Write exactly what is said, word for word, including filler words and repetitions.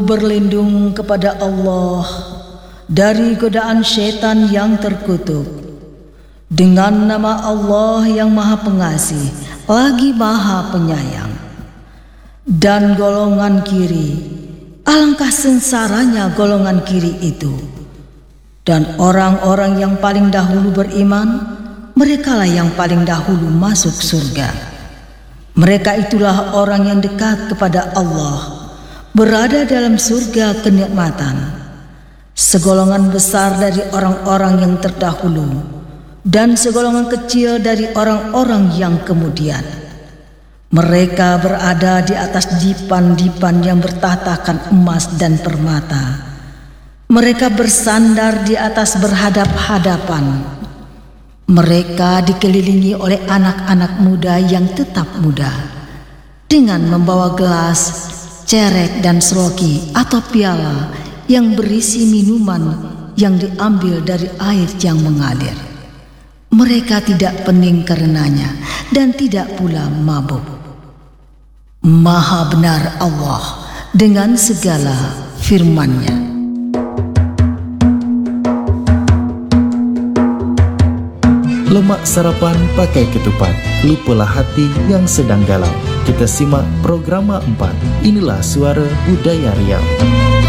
Berlindung kepada Allah dari godaan syaitan yang terkutuk. Dengan nama Allah yang Maha Pengasih lagi Maha Penyayang. Dan golongan kiri, alangkah sengsaranya golongan kiri itu. Dan orang-orang yang paling dahulu beriman, merekalah yang paling dahulu masuk surga. Mereka itulah orang yang dekat kepada Allah, berada dalam surga kenikmatan. Segolongan besar dari orang-orang yang terdahulu dan segolongan kecil dari orang-orang yang kemudian. Mereka berada di atas dipan-dipan yang bertatakan emas dan permata. Mereka bersandar di atas berhadap-hadapan. Mereka dikelilingi oleh anak-anak muda yang tetap muda, dengan membawa gelas, cerek dan seloki atau piala yang berisi minuman yang diambil dari air yang mengalir. Mereka tidak pening karenanya dan tidak pula mabuk. Maha benar Allah dengan segala firman-Nya. Lemak sarapan pakai ketupat, lupalah hati yang sedang galau. Kita simak programa empat. Inilah Suara Budaya Riau.